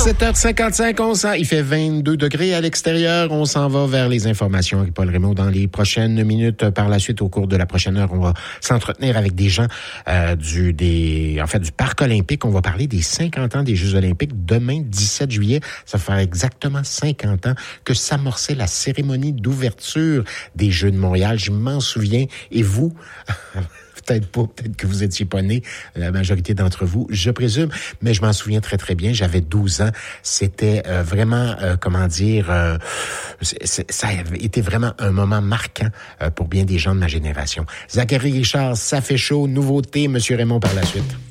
7h55, il fait 22 degrés à l'extérieur. On s'en va vers les informations avec Paul Rémaud dans les prochaines minutes. Par la suite, au cours de la prochaine heure, on va s'entretenir avec des gens du Parc olympique. On va parler des 50 ans des Jeux olympiques. Demain, 17 juillet, ça va faire exactement 50 ans que s'amorçait la cérémonie d'ouverture des Jeux de Montréal. Je m'en souviens. Et vous... Peut-être pas, peut-être que vous étiez pas nés, la majorité d'entre vous, je présume, mais je m'en souviens très, très bien. J'avais 12 ans. C'était vraiment, ça a été vraiment un moment marquant pour bien des gens de ma génération. Zachary Richard, ça fait chaud. Nouveauté, Monsieur Raymond, par la suite.